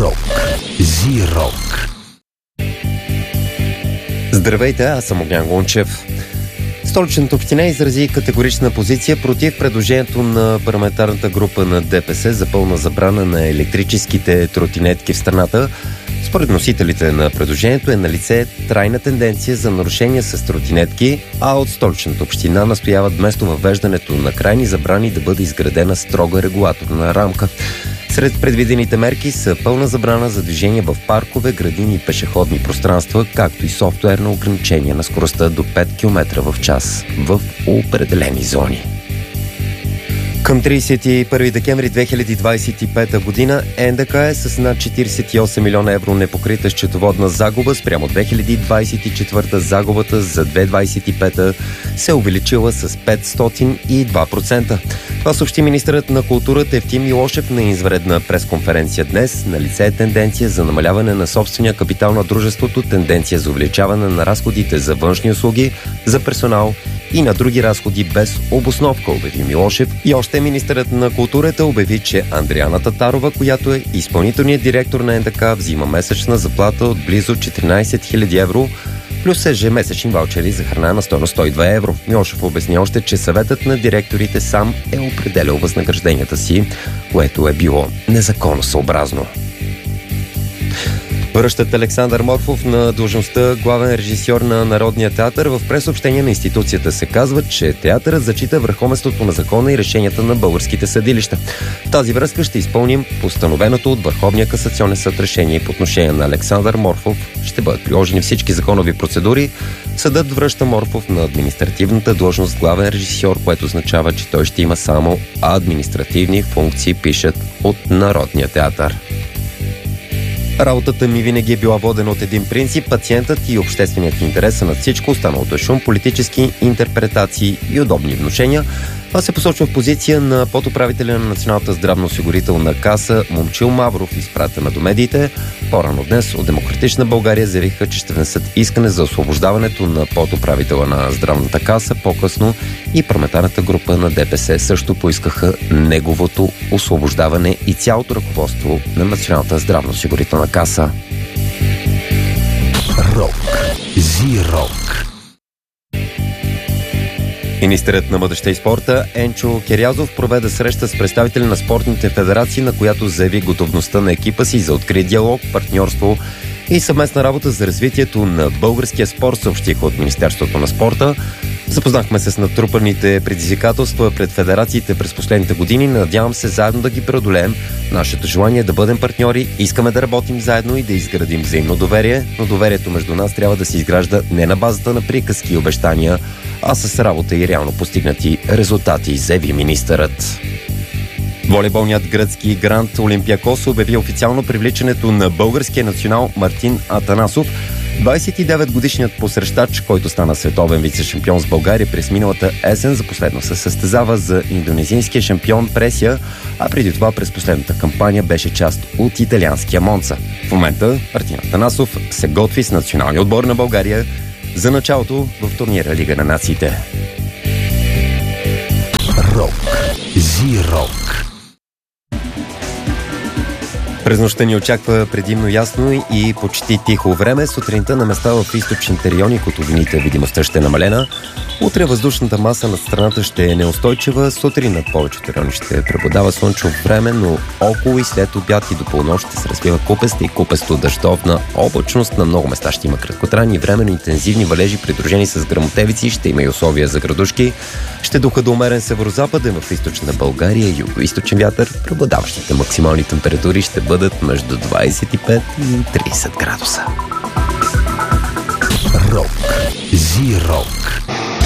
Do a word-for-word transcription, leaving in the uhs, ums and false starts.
Рок. Зи-рок. Здравейте, аз съм Огнян Гончев. Столичната община изрази категорична позиция против предложението на парламентарната група на ДПС за пълна забрана на електрическите тротинетки в страната. Според носителите на предложението е налице трайна тенденция за нарушения с тротинетки, а от Столичната община настояват вместо въвеждането на крайни забрани да бъде изградена строга регулаторна рамка. Сред предвидените мерки са пълна забрана за движение в паркове, градини и пешеходни пространства, както и софтуерно ограничение на скоростта до пет километра в час в определени зони. Към тридесет и първи декември две хиляди двадесет и пета година НДК е с над четиридесет и осем милиона евро непокрита счетоводна загуба спрямо две хиляди двадесет и четвърта. Загубата за две хиляди двадесет и пета се е увеличила с петстотин и два процента. Това съобщи министърът на културата Евтим Милошев на извънредна пресконференция днес. Налице е тенденция за намаляване на собствения капитал на дружеството, тенденция за увеличаване на разходите за външни услуги, за персонал и на други разходи без обосновка, обяви Милошев. И още министърът на културата обяви, че Андриана Татарова, която е изпълнителният директор на НДК, взима месечна заплата от близо четиринадесет хиляди евро, плюс ежемесечни ваучери за храна на стойност сто и две евро. Милошев обясни още, че съветът на директорите сам е определял възнагражденията си, което е било незаконосъобразно. Връщат Александър Морфов на длъжността главен режисьор на Народния театър. В пресъобщение на институцията се казва, че театърът зачита върховенството на закона и решенията на българските съдилища. В тази връзка ще изпълним постановеното от Върховния касационен съд решение по отношение на Александър Морфов. Ще бъдат приложени всички законови процедури. Съдът връща Морфов на административната длъжност главен режисьор, което означава, че той ще има само административни функции, пишат от Народния театър. Работата ми винаги е била водена от един принцип – пациентът и общественият интерес са над всичко, останалото е шум, политически интерпретации и удобни внушения. Това се посочва в позиция на подуправителя на Националната здравноосигурителна каса Момчил Мавров, изпратена до медиите. По-рано днес от Демократична България заявиха, че ще внесат искане за освобождаването на подуправителя на здравната каса. По-късно и парламентарната група на ДПС също поискаха неговото освобождаване и цялото ръководство на Националната здравноосигурителна каса. Рок. Зи-рок. Министърът на младежта и спорта Енчо Керязов проведе среща с представители на спортните федерации, на която заяви готовността на екипа си за открит диалог, партньорство и съвместна работа за развитието на българския спорт, съобщиха от Министерството на спорта. Запознахме се с натрупаните предизвикателства пред федерациите през последните години. Надявам се заедно да ги преодолеем. Нашето желание е да бъдем партньори, искаме да работим заедно и да изградим взаимно доверие, но доверието между нас трябва да се изгражда не на базата на приказки и обещания, а с работа и реално постигнати резултати, заяви министърът. Волейболният гръцки грант Олимпиакос обяви официално привличането на българския национал Мартин Атанасов. двадесет и девет годишният посрещач, който стана световен вице-шампион с България през миналата есен, за последно се състезава за индонезийския шампион Пресия, а преди това през последната кампания беше част от италианския Монца. В момента Мартин Атанасов се готви с националния отбор на България за началото в турнира Лига на нациите. Рок. Зи-рок. През нощта ни очаква предимно ясно и почти тихо време. Сутринта на места в източните райони котловините видимостта ще е намалена. Утре въздушната маса над страната ще е неустойчива. Сутрин над повечето райони ще преобладава слънчево време, но около и след обяд и до полунощ ще се развива купеста и купесто дъждовна облачност. На много места ще има краткотрайни временно интензивни валежи, придружени с гръмотевици. Ще има и условия за градушки. Ще духа до умерен северозападен в източна България и югоизточен вятър. Преобладаващите максимални температури ще бъдат между двадесет и пет и тридесет градуса. Рок. Зи-рок.